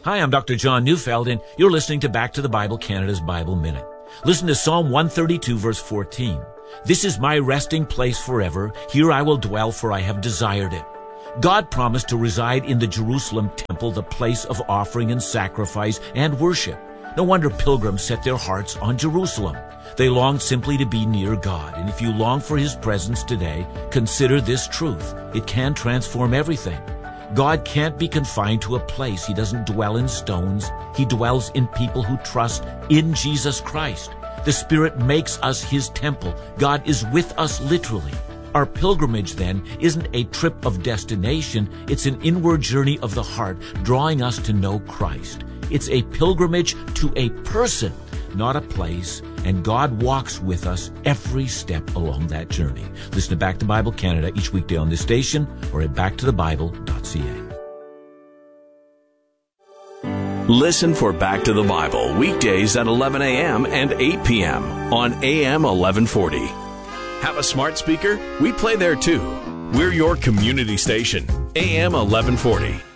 Hi, I'm Dr. John Neufeld, and you're listening to Back to the Bible, Canada's Bible Minute. Listen to Psalm 132, verse 14. This is my resting place forever. Here I will dwell, for I have desired it. God promised to reside in the Jerusalem temple, the place of offering and sacrifice and worship. No wonder pilgrims set their hearts on Jerusalem. They longed simply to be near God. And if you long for His presence today, consider this truth. It can transform everything. God can't be confined to a place. He doesn't dwell in stones. He dwells in people who trust in Jesus Christ. The Spirit makes us His temple. God is with us literally. Our pilgrimage, then, isn't a trip of destination. It's an inward journey of the heart, drawing us to know Christ. It's a pilgrimage to a person, not a place, and God walks with us every step along that journey. Listen to Back to Bible Canada each weekday on this station or at backtothebible.ca. Listen for Back to the Bible weekdays at 11 a.m. and 8 p.m. on AM 1140. Have a smart speaker? We play there too. We're your community station, AM 1140.